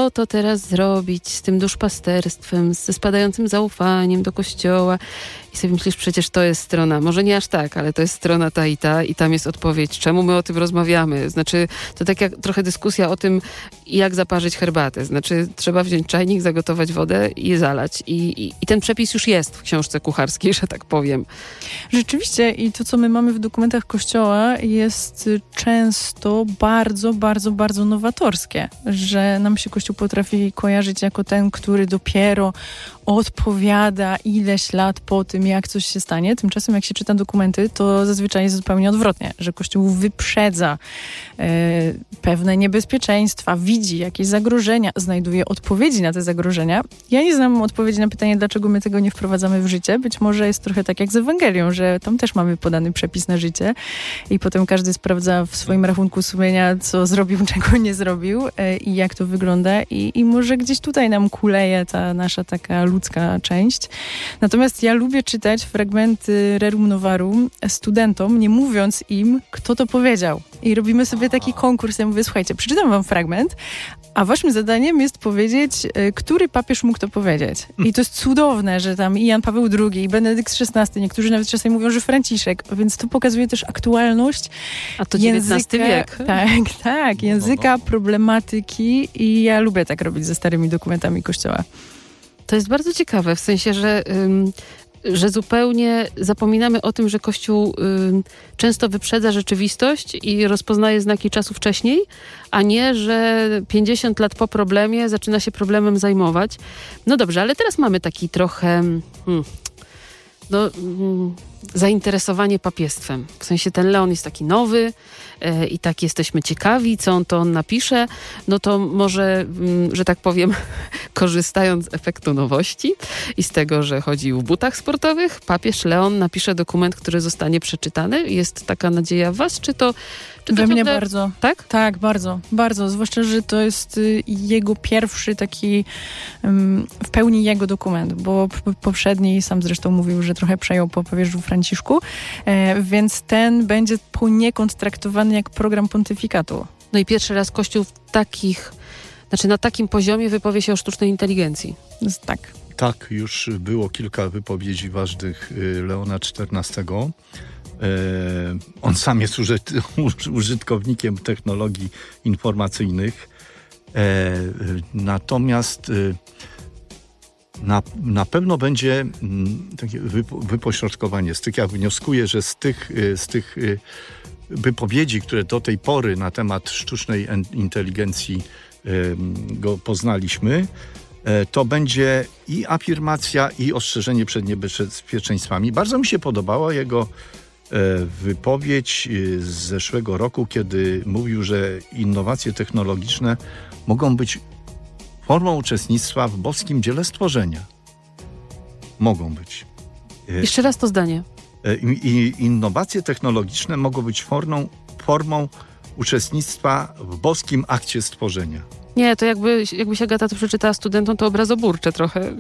co to teraz zrobić z tym duszpasterstwem, ze spadającym zaufaniem do Kościoła. I sobie myślisz, przecież to jest strona, może nie aż tak, ale to jest strona ta i tam jest odpowiedź, czemu my o tym rozmawiamy. Znaczy, to tak jak trochę dyskusja o tym, jak zaparzyć herbatę. Znaczy, trzeba wziąć czajnik, zagotować wodę i zalać. I ten przepis już jest w książce kucharskiej, że tak powiem. Rzeczywiście i to, co my mamy w dokumentach Kościoła, jest często bardzo, bardzo, bardzo nowatorskie, że nam się Kościół potrafi kojarzyć jako ten, który dopiero odpowiada ileś lat po tym, jak coś się stanie. Tymczasem, jak się czyta dokumenty, to zazwyczaj jest zupełnie odwrotnie, że Kościół wyprzedza pewne niebezpieczeństwa, widzi jakieś zagrożenia, znajduje odpowiedzi na te zagrożenia. Ja nie znam odpowiedzi na pytanie, dlaczego my tego nie wprowadzamy w życie. Być może jest trochę tak jak z Ewangelią, że tam też mamy podany przepis na życie i potem każdy sprawdza w swoim rachunku sumienia, co zrobił, czego nie zrobił i jak to wygląda i może gdzieś tutaj nam kuleje ta nasza taka ludzka część. Natomiast ja lubię czytać fragmenty Rerum Novarum studentom, nie mówiąc im, kto to powiedział. I robimy sobie taki konkurs. Ja mówię, słuchajcie, przeczytam wam fragment, a waszym zadaniem jest powiedzieć, który papież mógł to powiedzieć. I to jest cudowne, że tam i Jan Paweł II, i Benedykt XVI, niektórzy nawet czasami mówią, że Franciszek, więc to pokazuje też aktualność a to języka, XIX wiek. Tak, języka, problematyki i ja lubię tak robić ze starymi dokumentami Kościoła. To jest bardzo ciekawe, w sensie, że zupełnie zapominamy o tym, że Kościół często wyprzedza rzeczywistość i rozpoznaje znaki czasu wcześniej, a nie, że 50 lat po problemie zaczyna się problemem zajmować. No dobrze, ale teraz mamy taki trochę zainteresowanie papiestwem. W sensie ten Leon jest taki nowy i tak jesteśmy ciekawi, co on napisze. No to może, że tak powiem, korzystając z efektu nowości i z tego, że chodził w butach sportowych, papież Leon napisze dokument, który zostanie przeczytany. Jest taka nadzieja w was? Czy to We mnie bardzo. Tak? Tak, bardzo, bardzo. Zwłaszcza, że to jest jego pierwszy taki w pełni jego dokument, bo poprzedni sam zresztą mówił, że trochę przejął po papieżu Franciszku, więc ten będzie poniekąd traktowany jak program pontyfikatu. No i pierwszy raz Kościół na takim poziomie wypowie się o sztucznej inteligencji. Tak. Tak, już było kilka wypowiedzi ważnych Leona XIV. On sam jest użytkownikiem technologii informacyjnych. Natomiast na pewno będzie takie wypośrodkowanie z tych. Ja wnioskuję, że z tych wypowiedzi, które do tej pory na temat sztucznej inteligencji go poznaliśmy, to będzie i afirmacja, i ostrzeżenie przed niebezpieczeństwami. Bardzo mi się podobała jego wypowiedź z zeszłego roku, kiedy mówił, że innowacje technologiczne mogą być formą uczestnictwa w boskim dziele stworzenia. Mogą być. Jeszcze raz to zdanie. I innowacje technologiczne mogą być formą uczestnictwa w boskim akcie stworzenia. Nie, to jakbyś Agata to przeczytała studentom, to obrazoburcze trochę.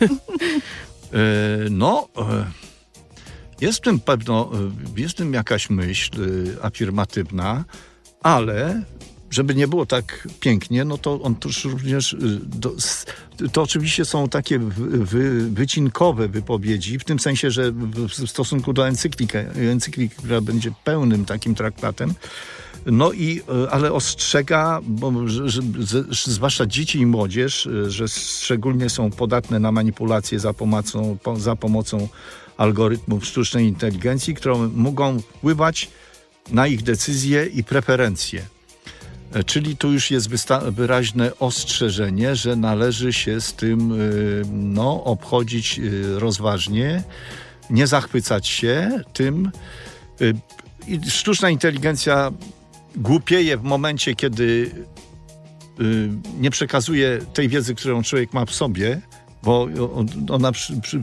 Jest w tym jakaś myśl afirmatywna, ale żeby nie było tak pięknie, no to on też również, to oczywiście są takie wycinkowe wypowiedzi, w tym sensie, że w stosunku do encykliki, która będzie pełnym takim traktatem, ale ostrzega, zwłaszcza dzieci i młodzież, że szczególnie są podatne na manipulacje za pomocą algorytmów sztucznej inteligencji, które mogą wpływać na ich decyzje i preferencje. Czyli tu już jest wyraźne ostrzeżenie, że należy się z tym obchodzić rozważnie, nie zachwycać się tym. I sztuczna inteligencja głupieje w momencie, kiedy nie przekazuje tej wiedzy, którą człowiek ma w sobie, bo ona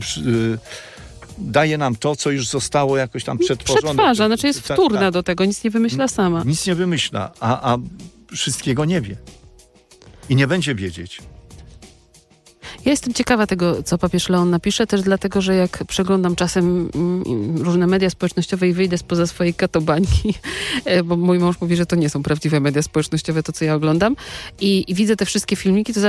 daje nam to, co już zostało jakoś tam przetworzone. Przetwarza, znaczy jest wtórna do tego, nic nie wymyśla sama. Nic nie wymyśla, a wszystkiego nie wie. I nie będzie wiedzieć. Ja jestem ciekawa tego, co papież Leon napisze, też dlatego, że jak przeglądam czasem różne media społecznościowe i wyjdę spoza swojej katobańki, bo mój mąż mówi, że to nie są prawdziwe media społecznościowe, to co ja oglądam, i widzę te wszystkie filmiki, to